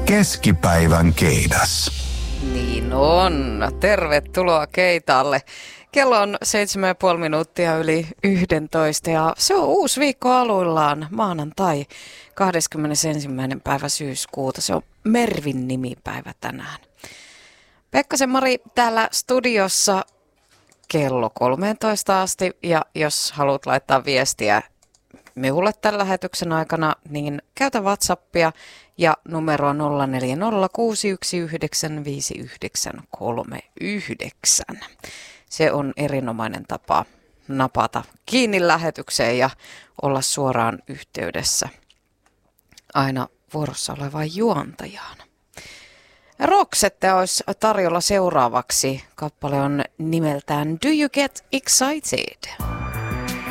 Keskipäivän keidas. Niin on. Tervetuloa Keitaalle. Kello on 7,5 minuuttia yli 11 ja se on uusi viikko aluillaan, maanantai 21. päivä syyskuuta. Se on Mervin nimipäivä tänään. Pekkasen Mari täällä studiossa kello 13 asti ja jos haluat laittaa viestiä minulle tämän lähetyksen aikana, niin käytä WhatsAppia ja numeroa 0406195939. Se on erinomainen tapa napata kiinni lähetykseen ja olla suoraan yhteydessä aina vuorossa olevaan juontajaan. Roxette olisi tarjolla seuraavaksi. Kappale on nimeltään Do You Get Excited?